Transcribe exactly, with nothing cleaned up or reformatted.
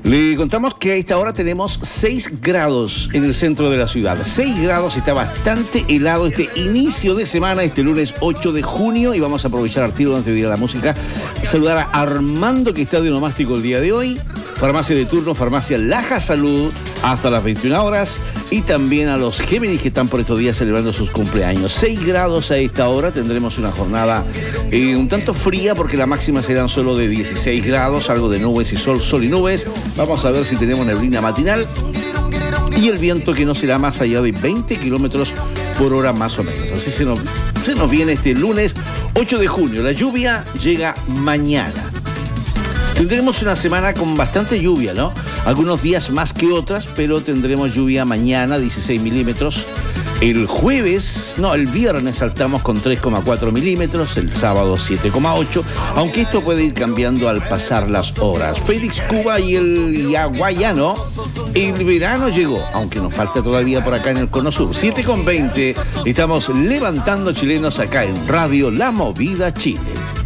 Le contamos que a esta hora tenemos seis grados en el centro de la ciudad. seis grados, está bastante helado este inicio de semana, este lunes ocho de junio. Y vamos a aprovechar al tiro antes de ir a la música. Saludar a Armando, que está de onomástico el día de hoy. Farmacia de turno, Farmacia Laja Salud, hasta las veintiuna horas. Y también a los Géminis que están por estos días celebrando sus cumpleaños. seis grados a esta hora, tendremos una jornada eh, un tanto fría porque la máxima serán solo de dieciséis grados, algo de nubes y sol, sol y nubes. Vamos a ver si tenemos neblina matinal y el viento que no será más allá de veinte kilómetros por hora más o menos. Así se nos, se nos viene este lunes ocho de junio. La lluvia llega mañana. Tendremos una semana con bastante lluvia, ¿no? Algunos días más que otras, pero tendremos lluvia mañana, dieciséis milímetros. El jueves, no, el viernes saltamos con tres coma cuatro milímetros, el sábado siete coma ocho, aunque esto puede ir cambiando al pasar las horas. Félix Cuba y el Yaguayano, el verano llegó, aunque nos falta todavía por acá en el Cono Sur. siete con veinte, estamos levantando chilenos acá en Radio La Movida Chile.